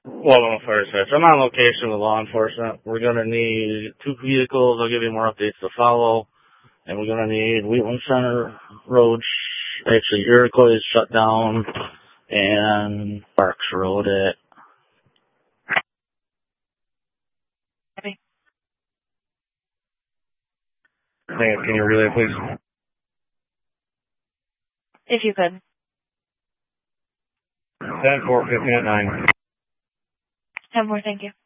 Well, Fire Dispatch. I'm on location with law enforcement. We're going to need 2 vehicles. I'll give you more updates to follow. And we're going to need Wheatland Center Road. Actually, Iroquois is shut down. And Parks Road at... Can you relay, please? If you could. 10-4, 15 at 9. 10 more, thank you.